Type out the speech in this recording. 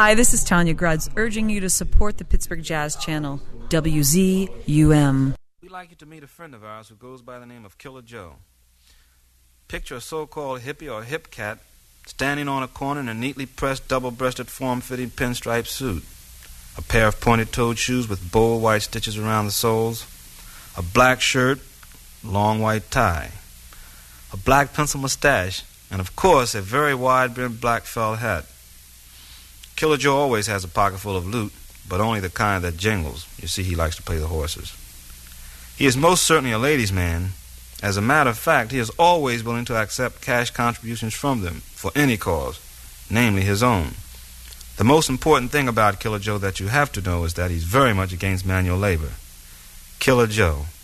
Hi, this is Tanya Gruds, urging you to support the Pittsburgh Jazz Channel, WZUM. We'd like you to meet a friend of ours who goes by the name of Killer Joe. Picture a so-called hippie or hip cat standing on a corner in a neatly pressed, double-breasted, form-fitting pinstripe suit, a pair of pointed-toed shoes with bold white stitches around the soles, a black shirt, long white tie, a black pencil mustache, and, of course, a very wide-brimmed black felt hat. Killer Joe always has a pocket full of loot, but only the kind that jingles. You see, he likes to play the horses. He is most certainly a ladies' man. As a matter of fact, he is always willing to accept cash contributions from them for any cause, namely his own. The most important thing about Killer Joe that you have to know is that he's very much against manual labor. Killer Joe.